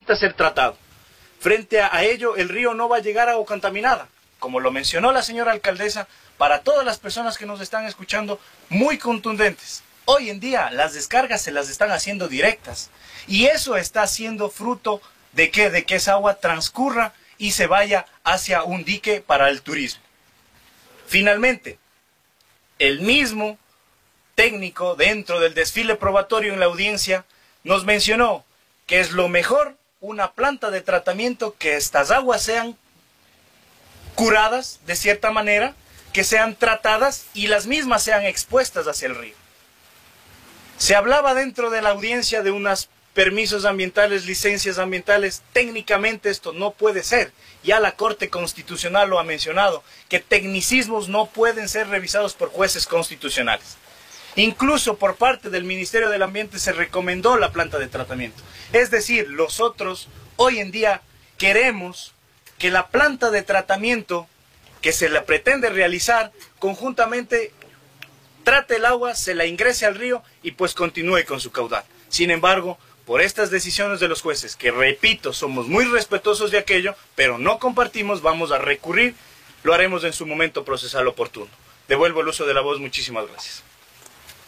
necesita ser tratado. Frente a ello, el río no va a llegar a agua contaminada. Como lo mencionó la señora alcaldesa, para todas las personas que nos están escuchando, muy contundentes. Hoy en día las descargas se las están haciendo directas. Y eso está siendo fruto de que esa agua transcurra y se vaya hacia un dique para el turismo. Finalmente, el mismo técnico dentro del desfile probatorio en la audiencia nos mencionó que es lo mejor una planta de tratamiento, que estas aguas sean curadas de cierta manera, que sean tratadas y las mismas sean expuestas hacia el río. Se hablaba dentro de la audiencia de unos permisos ambientales, licencias ambientales. Técnicamente esto no puede ser. Ya la Corte Constitucional lo ha mencionado, que tecnicismos no pueden ser revisados por jueces constitucionales. Incluso por parte del Ministerio del Ambiente se recomendó la planta de tratamiento. Es decir, nosotros hoy en día queremos que la planta de tratamiento que se le pretende realizar conjuntamente trate el agua, se la ingrese al río y pues continúe con su caudal. Sin embargo, por estas decisiones de los jueces, que repito, somos muy respetuosos de aquello, pero no compartimos, vamos a recurrir, lo haremos en su momento procesal oportuno. Devuelvo el uso de la voz, muchísimas gracias.